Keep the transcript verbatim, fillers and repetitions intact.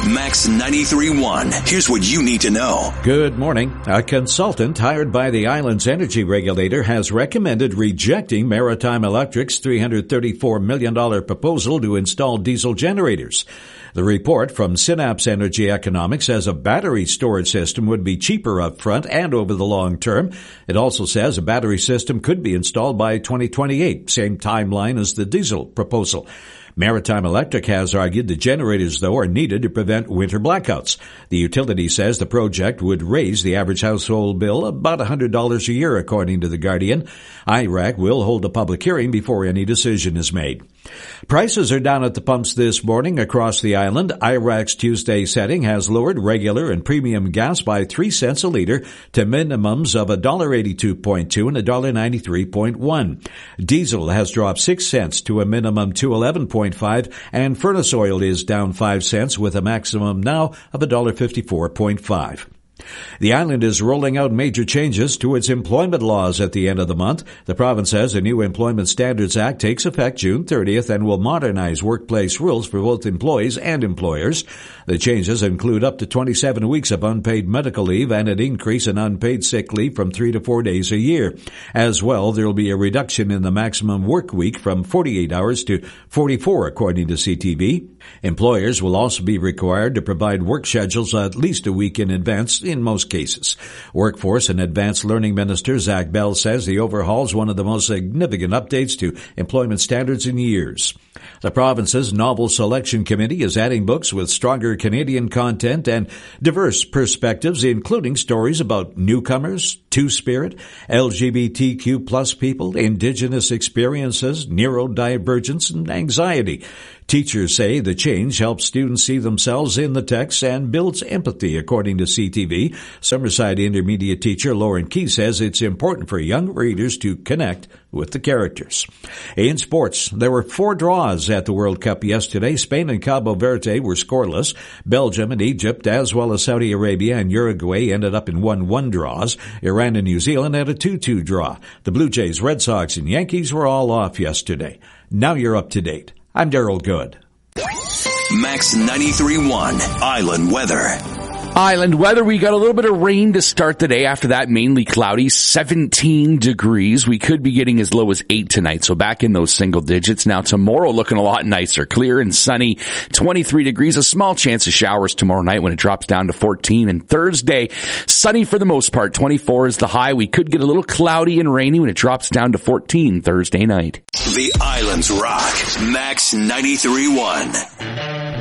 Max ninety-three point one. Here's what you need to know. Good morning. A consultant hired by the island's energy regulator has recommended rejecting Maritime Electric's three hundred thirty-four million dollars proposal to install diesel generators. The report from Synapse Energy Economics says a battery storage system would be cheaper up front and over the long term. It also says a battery system could be installed by twenty twenty-eight, same timeline as the diesel proposal. Maritime Electric has argued the generators, though, are needed to prevent winter blackouts. The utility says the project would raise the average household bill about one hundred dollars a year, according to The Guardian. I R A C will hold a public hearing before any decision is made. Prices are down at the pumps this morning across the island. I R A C's Tuesday setting has lowered regular and premium gas by three cents a liter to minimums of one dollar eighty-two point two and one dollar ninety-three point one. Diesel has dropped six cents to a minimum two eleven point five, and furnace oil is down five cents with a maximum now of one dollar fifty-four point five. The island is rolling out major changes to its employment laws at the end of the month. The province says a new Employment Standards Act takes effect June thirtieth and will modernize workplace rules for both employees and employers. The changes include up to twenty-seven weeks of unpaid medical leave and an increase in unpaid sick leave from three to four days a year. As well, there will be a reduction in the maximum work week from forty-eight hours to forty-four, according to C T V. Employers will also be required to provide work schedules at least a week in advance in most cases. Workforce and Advanced Learning Minister Zach Bell says the overhaul is one of the most significant updates to employment standards in years. The province's Novel Selection Committee is adding books with stronger Canadian content and diverse perspectives, including stories about newcomers, Two-Spirit, L G B T Q plus people, Indigenous experiences, neurodivergence, and anxiety. Teachers say the change helps students see themselves in the text and builds empathy, according to C T V. Summerside Intermediate teacher Lauren Key says it's important for young readers to connect with the characters. In sports, there were four draws at the World Cup yesterday. Spain and Cabo Verde were scoreless. Belgium and Egypt, as well as Saudi Arabia and Uruguay, ended up in one one draws. Iran and New Zealand had a two two draw. The Blue Jays, Red Sox, and Yankees were all off yesterday. Now you're up to date. I'm Daryl Good. Max ninety-three point one Island Weather. Island weather, we got a little bit of rain to start the day. After that, mainly cloudy, seventeen degrees. We could be getting as low as eight tonight, so back in those single digits. Now tomorrow looking a lot nicer, clear and sunny, twenty-three degrees. A small chance of showers tomorrow night when it drops down to fourteen. And Thursday, sunny for the most part, twenty-four is the high. We could get a little cloudy and rainy when it drops down to fourteen Thursday night. The Islands rock. Max ninety-three point one.